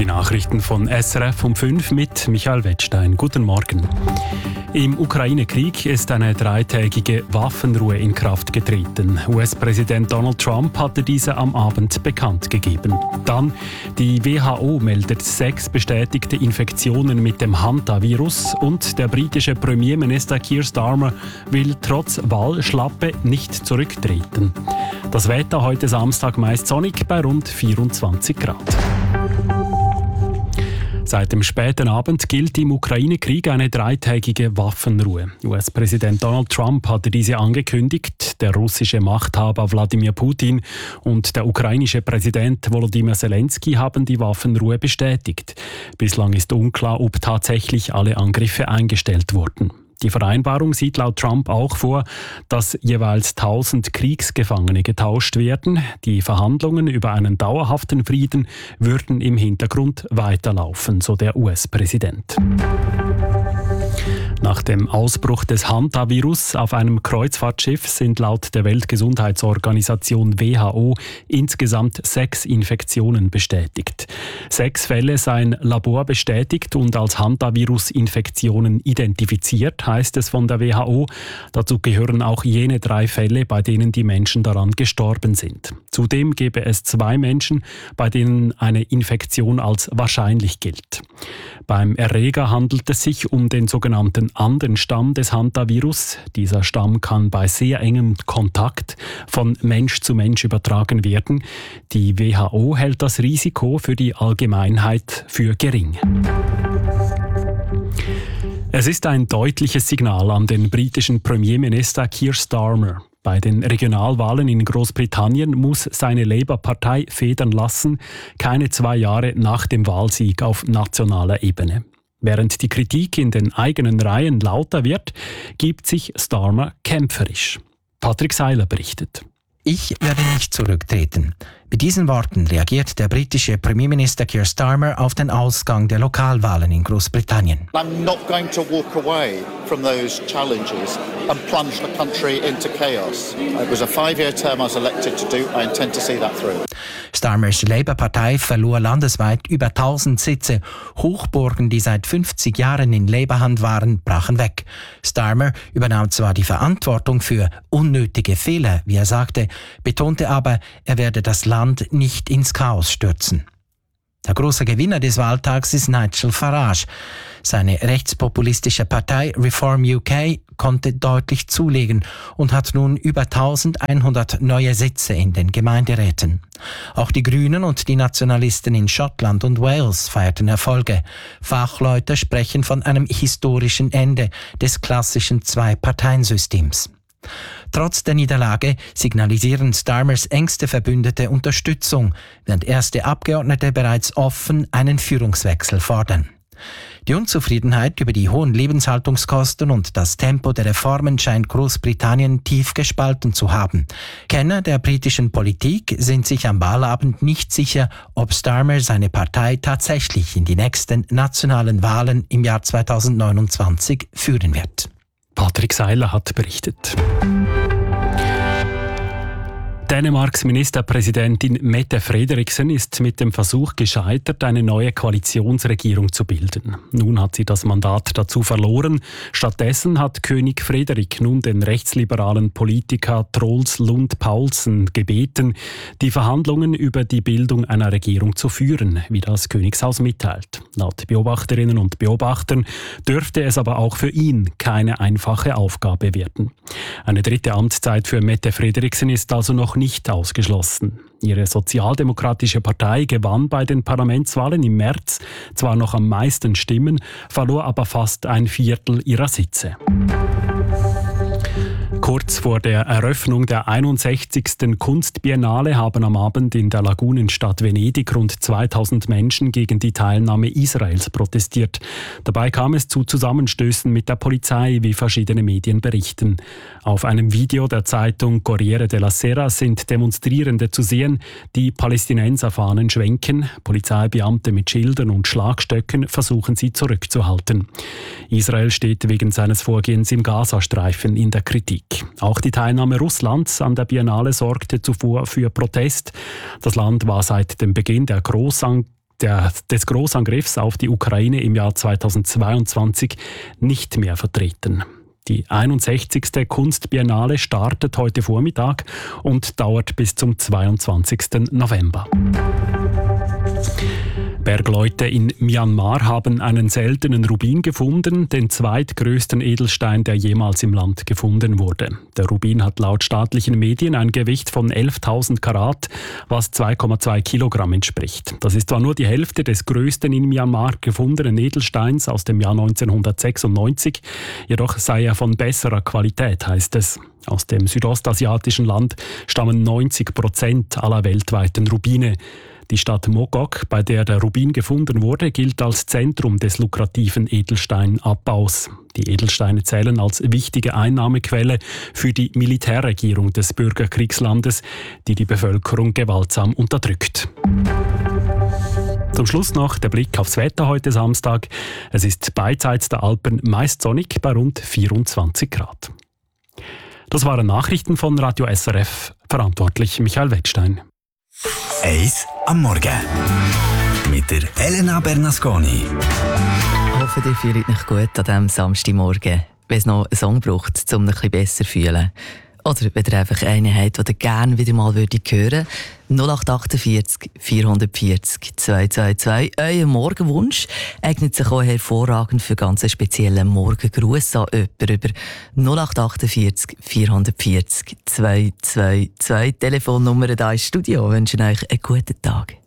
Die Nachrichten von SRF um 5 mit Michael Wettstein. Guten Morgen. Im Ukraine-Krieg ist eine 3-tägige Waffenruhe in Kraft getreten. US-Präsident Donald Trump hatte diese am Abend bekannt gegeben. Dann, die WHO meldet 6 bestätigte Infektionen mit dem Hantavirus und der britische Premierminister Keir Starmer will trotz Wahlschlappe nicht zurücktreten. Das Wetter heute Samstag meist sonnig bei rund 24 Grad. Seit dem späten Abend gilt im Ukraine-Krieg eine 3-tägige Waffenruhe. US-Präsident Donald Trump hatte diese angekündigt. Der russische Machthaber Wladimir Putin und der ukrainische Präsident Volodymyr Zelensky haben die Waffenruhe bestätigt. Bislang ist unklar, ob tatsächlich alle Angriffe eingestellt wurden. Die Vereinbarung sieht laut Trump auch vor, dass jeweils 1000 Kriegsgefangene getauscht werden. Die Verhandlungen über einen dauerhaften Frieden würden im Hintergrund weiterlaufen, so der US-Präsident. Nach dem Ausbruch des Hantavirus auf einem Kreuzfahrtschiff sind laut der Weltgesundheitsorganisation WHO insgesamt 6 Infektionen bestätigt. 6 Fälle seien laborbestätigt und als Hantavirus-Infektionen identifiziert, heißt es von der WHO. Dazu gehören auch jene 3 Fälle, bei denen die Menschen daran gestorben sind. Zudem gebe es 2 Menschen, bei denen eine Infektion als wahrscheinlich gilt. Beim Erreger handelt es sich um den sogenannten anderen Stamm des Hantavirus. Dieser Stamm kann bei sehr engem Kontakt von Mensch zu Mensch übertragen werden. Die WHO hält das Risiko für die Allgemeinheit für gering. Es ist ein deutliches Signal an den britischen Premierminister Keir Starmer. Bei den Regionalwahlen in Großbritannien muss seine Labour-Partei federn lassen, keine 2 Jahre nach dem Wahlsieg auf nationaler Ebene. Während die Kritik in den eigenen Reihen lauter wird, gibt sich Starmer kämpferisch. Patrick Seiler berichtet. Ich werde nicht zurücktreten. Mit diesen Worten reagiert der britische Premierminister Keir Starmer auf den Ausgang der Lokalwahlen in Großbritannien. I'm not going to walk away from those challenges and plunge the country into chaos. It was a 5-year term I was elected to do. I intend to see that through. Starmers Labour-Partei verlor landesweit über 1000 Sitze. Hochburgen, die seit 50 Jahren in Labour-Hand waren, brachen weg. Starmer übernahm zwar die Verantwortung für unnötige Fehler, wie er sagte, betonte aber, er werde das Land nicht ins Chaos stürzen. Der große Gewinner des Wahltags ist Nigel Farage. Seine rechtspopulistische Partei Reform UK konnte deutlich zulegen und hat nun über 1100 neue Sitze in den Gemeinderäten. Auch die Grünen und die Nationalisten in Schottland und Wales feierten Erfolge. Fachleute sprechen von einem historischen Ende des klassischen Zwei-Parteien-Systems. Trotz der Niederlage signalisieren Starmers engste Verbündete Unterstützung, während erste Abgeordnete bereits offen einen Führungswechsel fordern. Die Unzufriedenheit über die hohen Lebenshaltungskosten und das Tempo der Reformen scheint Großbritannien tief gespalten zu haben. Kenner der britischen Politik sind sich am Wahlabend nicht sicher, ob Starmer seine Partei tatsächlich in die nächsten nationalen Wahlen im Jahr 2029 führen wird. Patrick Seiler hat berichtet. Dänemarks Ministerpräsidentin Mette Frederiksen ist mit dem Versuch gescheitert, eine neue Koalitionsregierung zu bilden. Nun hat sie das Mandat dazu verloren. Stattdessen hat König Frederik nun den rechtsliberalen Politiker Troels Lund Poulsen gebeten, die Verhandlungen über die Bildung einer Regierung zu führen, wie das Königshaus mitteilt. Laut Beobachterinnen und Beobachtern dürfte es aber auch für ihn keine einfache Aufgabe werden. Eine 3. Amtszeit für Mette Frederiksen ist also noch nicht ausgeschlossen. Ihre sozialdemokratische Partei gewann bei den Parlamentswahlen im März zwar noch am meisten Stimmen, verlor aber fast 1/4 ihrer Sitze. Kurz vor der Eröffnung der 61. Kunstbiennale haben am Abend in der Lagunenstadt Venedig rund 2000 Menschen gegen die Teilnahme Israels protestiert. Dabei kam es zu Zusammenstößen mit der Polizei, wie verschiedene Medien berichten. Auf einem Video der Zeitung Corriere della Sera sind Demonstrierende zu sehen, die Palästinenserfahnen schwenken. Polizeibeamte mit Schildern und Schlagstöcken versuchen sie zurückzuhalten. Israel steht wegen seines Vorgehens im Gazastreifen in der Kritik. Auch die Teilnahme Russlands an der Biennale sorgte zuvor für Protest. Das Land war seit dem Beginn der des Großangriffs auf die Ukraine im Jahr 2022 nicht mehr vertreten. Die 61. Kunstbiennale startet heute Vormittag und dauert bis zum 22. November. Bergleute in Myanmar haben einen seltenen Rubin gefunden, den zweitgrößten Edelstein, der jemals im Land gefunden wurde. Der Rubin hat laut staatlichen Medien ein Gewicht von 11.000 Karat, was 2,2 Kilogramm entspricht. Das ist zwar nur die Hälfte des größten in Myanmar gefundenen Edelsteins aus dem Jahr 1996, jedoch sei er von besserer Qualität, heißt es. Aus dem südostasiatischen Land stammen 90% aller weltweiten Rubine. Die Stadt Mogok, bei der der Rubin gefunden wurde, gilt als Zentrum des lukrativen Edelsteinabbaus. Die Edelsteine zählen als wichtige Einnahmequelle für die Militärregierung des Bürgerkriegslandes, die die Bevölkerung gewaltsam unterdrückt. Zum Schluss noch der Blick aufs Wetter heute Samstag. Es ist beidseits der Alpen meist sonnig bei rund 24 Grad. Das waren Nachrichten von Radio SRF, verantwortlich Michael Wettstein. Eis am Morgen mit der Elena Bernasconi. Ich hoffe, ihr fühlt euch gut an diesem Samstagmorgen, wenn es noch einen Song braucht, um euch ein bisschen besser zu fühlen. Oder wenn ihr einfach einen habt, den ihr gerne wieder mal hören würdet. 0848 440 222. Euer Morgenwunsch eignet sich auch hervorragend für ganz einen speziellen Morgengruß an jemanden über 0848 440 222. Telefonnummer da ins Studio. Ich wünsche euch einen guten Tag.